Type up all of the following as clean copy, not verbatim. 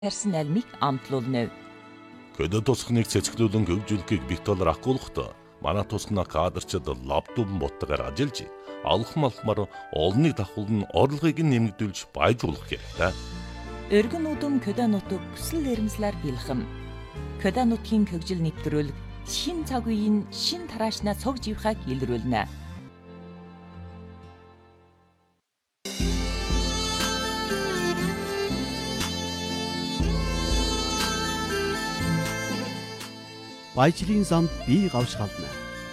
тарьсан альмыг амтлуулна. Көдө тусахныг цэцгэлүүлэн хөгжүүлэхийг Виктор акуулахдаа манай тусгана кадрчид лаптопн боттойгоор ажиллаж алхам алхмаар олонний давхулн орлогыг нэмэгдүүлж баяжуулах хэрэгтэй. Өргөн үдэм көдө нутаг хүсэл эрмслэр бэлхэм. Көдө нутгийн хөгжил нэвтрүүлэг шин цаг үеийн шин тараашнаа цог живхаг илрүүлнэ. Баяжлын замд бие гавшгална.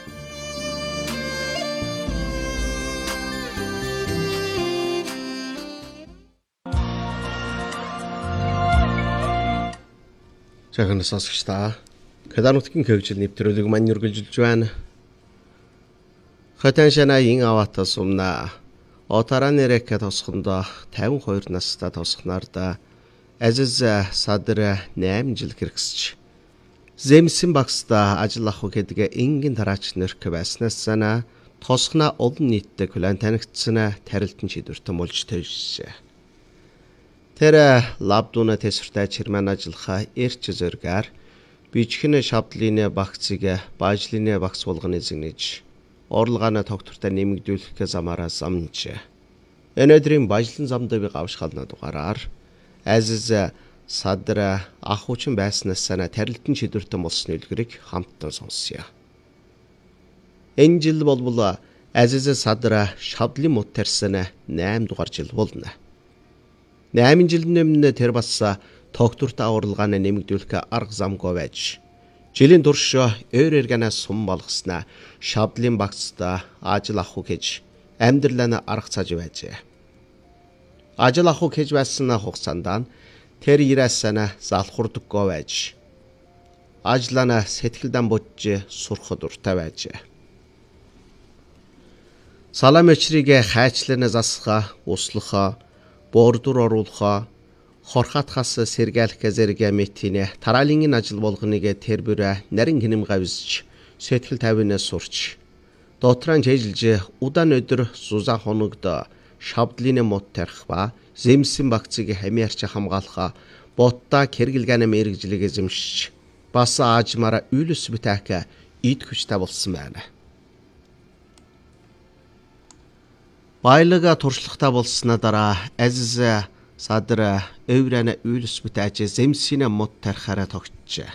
Жаахан сонсогчдаа Көдө нутгийн хөгжил нэвтрүүлэг маань үргэлжилж байна. Хотаншанагийн авата сумна Отаранерек тосхондоо 52 настай тосхнаарда Азиз Садр 8 жил хэрэгсэж Земсэн багсда ажиллах гэдэг энгийн тараач нэрх байснаас санаа тосхна олон нийтэд хүлээн танигдсан тарилтан шийдвэртэн болж төвшжээ. Тэр лабдуна тэсвэртэй чирмэн ажиллахаа эрч зөргээр бичгэн шавдлын багцыг баажлын багц болгоны зэгнэж орлогоо тогтвортой нэмэгдүүлэх замаараа замж. Өнөөдрийн баажлын замд би гавшгална дугаараар Азиз Садр ахуучин байснаас санаа тарилтан шийдвэртэн болсон үлгэрийг хамтдаа сонсъё. Энэ жил болбол Азиз Садр шавдлын мод тарьсан 8 дугаар жил болно. 8 жилийн өмнө тэр бас тогтвортой орлогоо нэмэгдүүлэх арга замгүй байж жилийн турш өөр эргэнэ сум болгосноо шавдлын багцда ажил авах гэж амьдралаа арга цааж байжээ. Ажил авах гэж байсан хугацаанд тэр ирээсэнэ залхуурдаггүй байж ажлаа сэтгэлдэн бодж сурах дуртай байжээ. Салам өчрийг хайчлан засах, услах, бордур оруулах, хорхатхаас сэргээлэх зэрэг мэтийн тараалын ажил болгоныг тэр бүрэ нарийн хинэм гавьж сэтгэл тавинаас сурч дотран жижилж удаан өдөр сузан хоногд шавдлын мод тарих ба Земсэн багцыг хамиарч хамгаалах ботта хэрэглэгээн мэрэгжлийг эзэмшиж бас аажмаараа үйлс бүтээх ид хүчтэй болсон байна. Баялага туршлагатай болсны дараа Азиз Садр өврэнэ үйлс бүтээж Земсийн мод тарихаараа тогтжээ.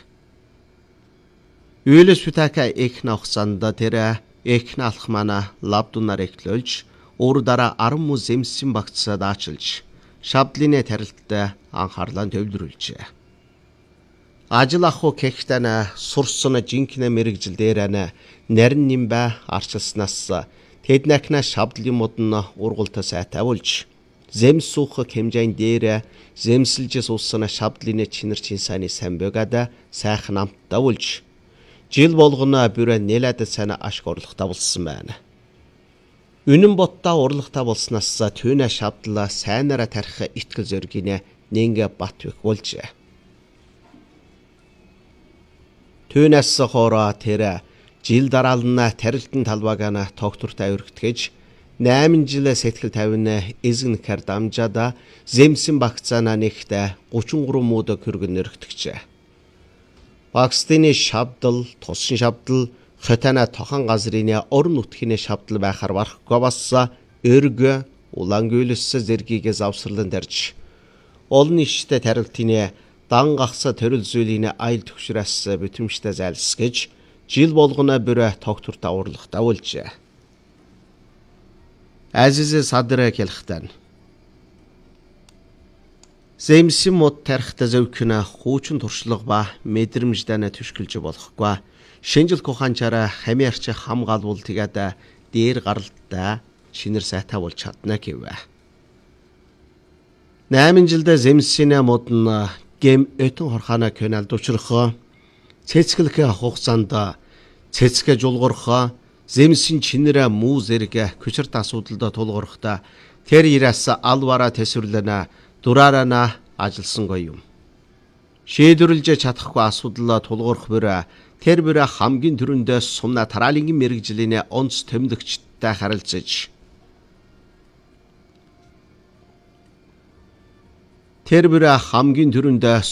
Үйлс бүтээх их навхсанд тэр их наалхмана лабдунаар эхлүүлж өөр дараа 10 муу Земсэн багцаа даачилж шавдлын тарилттай анхаарлаа төвлөрүүлжээ. Ажил авах гэхтэн сурсан жинхэнэ мэрэгжил дээрээ нарийн нимбэ арчилснаас тэднэкна шавдлын модн ургуултаа сайтай болж земсуух хэмжээнд дээр земсэлж суусан шавдлын чинэр чинсаны сайн бөгөөд сайхан амттай болж жил болгоно бүрэ нэлээд сайн ашиг орлоготой болсон байна. Үнэн ботта урлагтай болсноос түүнэ шавдлаа сайнараа тарих итгэл зөргийнэ нингэ бат вэх болжээ. Түүнээс хоороо тэр жил дараална тарилтын талбайгаана тогтвортой өргөтгөж 8 жил сэтгэл тавина эзэгнэхэр дамжаада Земсэн багцаана нэгтэ 33 мууд хөргөн өргөтгчээ. Багцны шавдал, тусын шавдал Хотана тохон газрын орон нутгийн шавдал байхаар барахгүй бас өргө улаан гүйлс зэргийг завсарлан дарж олон иштэй тарилтын дан гахса төрөл зүйлийн айл төвшрээс бүтэмжтэй зайлсгэж жил болгоно бүрэ тогтвортой урлагтай болжээ. Азиз Садр хэлэхдээ Земсэн мод тарихта зөвхөн хуучин туршлага ба мэдрэмждэнэ түшгэлж болохгүй. Шинжил куханчаараа хамиарч хамгаалвал тэгээд дээр гаралтай шинэр сайтай болж чадна гэвэ. 8 жилдээ Земсэн модн гэм өтөн хорхаана каналд учрах цэцгэлэх хугацаанд цэцгэ жулгорох Земсэн чинэрэ муу зэрэг хүчрт асуудалд тулгуурхта тэр ирээс алвара төсвөрлөнө дураараа ажилласангүй юм. Шийдвэрлэж чадахгүй асуудал тулгуурх бүрэ тэр бүрэ хамгийн түрүүндээ сумна тараалын мэрэгжлийн онц томилогчтой харилцаж Тэр бүр хамгийн түрүүнд